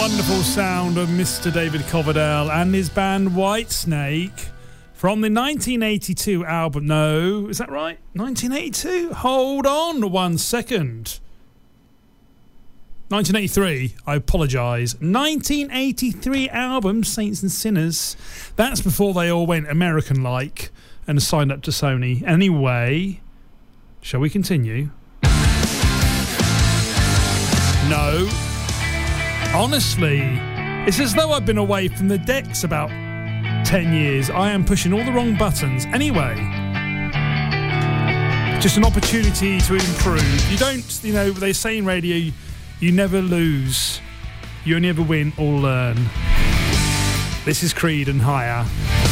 Wonderful sound of Mr. David Coverdale and his band Whitesnake from the 1982 album. No, is that right? 1982? Hold on 1 second. 1983, I apologise. 1983 album, Saints and Sinners. That's before they all went American-like and signed up to Sony. Anyway, shall we continue? No. Honestly, it's as though I've been away from the decks about 10 years. I am pushing all the wrong buttons. Anyway, just an opportunity to improve. You don't, they say in radio, you never lose. You only ever win or learn. This is Creed and Higher.